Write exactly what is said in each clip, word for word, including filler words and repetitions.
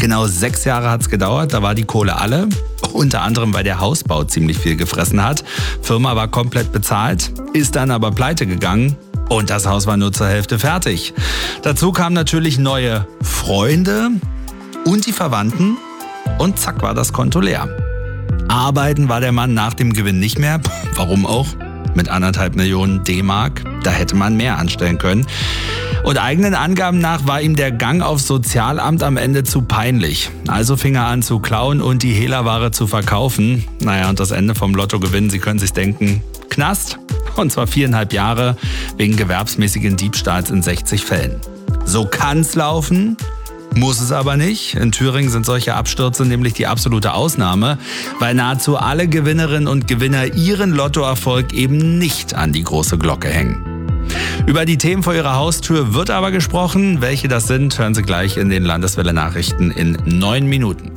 Genau sechs Jahre hat es gedauert, da war die Kohle alle. Unter anderem, weil der Hausbau ziemlich viel gefressen hat. Firma war komplett bezahlt, ist dann aber pleite gegangen. Und das Haus war nur zur Hälfte fertig. Dazu kamen natürlich neue Freunde und die Verwandten. Und zack war das Konto leer. Arbeiten war der Mann nach dem Gewinn nicht mehr. Warum auch? Mit anderthalb Millionen D-Mark. Da hätte man mehr anstellen können. Und eigenen Angaben nach war ihm der Gang aufs Sozialamt am Ende zu peinlich. Also fing er an zu klauen und die Hehlerware zu verkaufen. Naja, und das Ende vom Lottogewinn, Sie können sich denken, Knast. Und zwar viereinhalb Jahre wegen gewerbsmäßigen Diebstahls in sechzig Fällen. So kann's laufen, muss es aber nicht. In Thüringen sind solche Abstürze nämlich die absolute Ausnahme, weil nahezu alle Gewinnerinnen und Gewinner ihren Lottoerfolg eben nicht an die große Glocke hängen. Über die Themen vor Ihrer Haustür wird aber gesprochen. Welche das sind, hören Sie gleich in den Landeswelle-Nachrichten in neun Minuten.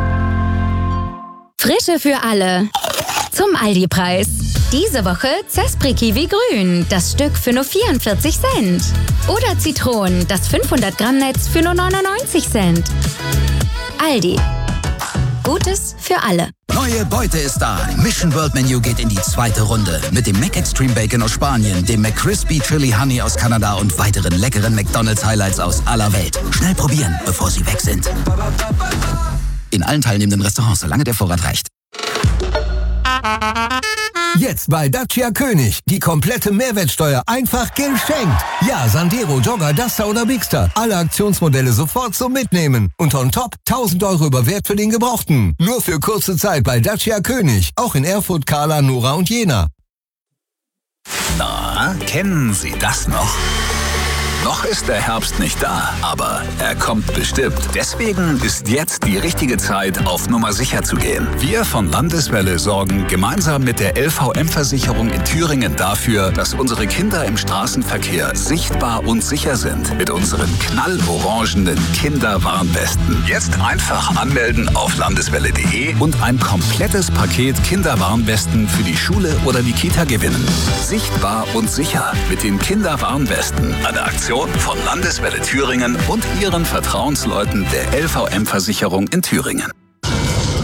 Frische für alle. Zum Aldi-Preis. Diese Woche Zespri Kiwi Grün, das Stück für nur vierundvierzig Cent. Oder Zitronen, das fünfhundert Gramm Netz für nur neunundneunzig Cent. Aldi. Gutes für alle. Neue Beute ist da. Mission World Menu geht in die zweite Runde. Mit dem Mac Extreme Bacon aus Spanien, dem McCrispy Chili Honey aus Kanada und weiteren leckeren McDonald's Highlights aus aller Welt. Schnell probieren, bevor sie weg sind. In allen teilnehmenden Restaurants, solange der Vorrat reicht. Jetzt bei Dacia König. Die komplette Mehrwertsteuer einfach geschenkt. Ja, Sandero, Jogger, Duster oder Bigster. Alle Aktionsmodelle sofort zum Mitnehmen. Und on top tausend Euro über Wert für den Gebrauchten. Nur für kurze Zeit bei Dacia König. Auch in Erfurt, Kahla, Nora und Jena. Na, kennen Sie das noch? Noch ist der Herbst nicht da, aber er kommt bestimmt. Deswegen ist jetzt die richtige Zeit, auf Nummer sicher zu gehen. Wir von Landeswelle sorgen gemeinsam mit der L V M-Versicherung in Thüringen dafür, dass unsere Kinder im Straßenverkehr sichtbar und sicher sind. Mit unseren knallorangenen Kinderwarnwesten. Jetzt einfach anmelden auf landeswelle punkt de und ein komplettes Paket Kinderwarnwesten für die Schule oder die Kita gewinnen. Sichtbar und sicher mit den Kinderwarnwesten. Eine Aktion von Landeswelle Thüringen und ihren Vertrauensleuten der L V M-Versicherung in Thüringen.